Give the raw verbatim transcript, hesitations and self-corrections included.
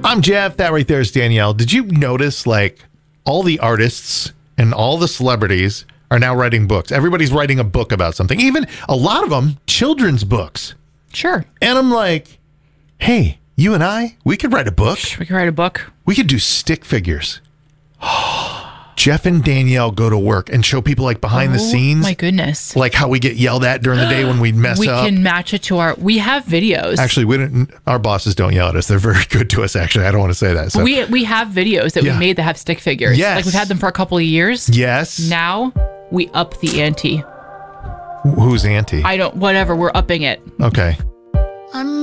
I'm Jeff. That right there is Danielle. Did you notice, like, all the artists and all the celebrities are now writing books? Everybody's writing a book about something. Even a lot of them, children's books. Sure. And I'm like, hey, you and I, we could write a book. We could write a book. We could do stick figures. Jeff and Danielle go to work and show people like behind oh, the scenes. My goodness. Like how we get yelled at during the day when we mess we up. We can match it to our, we have videos. Actually, we don't, our bosses don't yell at us. They're very good to us, actually. I don't want to say that. So. We we have videos that yeah. we made that have stick figures. Yes. Like we've had them for a couple of years. Yes. Now we up the ante. Who's ante? I don't, whatever. We're upping it. Okay.